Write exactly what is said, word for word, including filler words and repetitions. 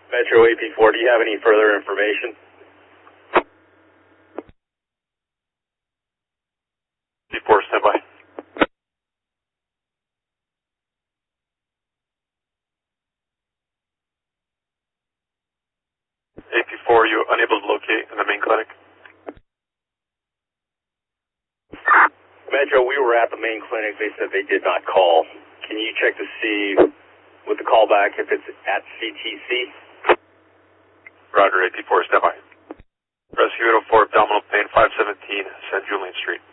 Metro A P four, do you have any further information? A P four, stand by. A P four, you unable to locate in the main clinic? Metro, we were at the main clinic. They said they did not call. Can you check to see with the callback if it's at C T C? Roger, A P four, stand by. Rescue eight oh four, abdominal pain, five seventeen, San Julian Street.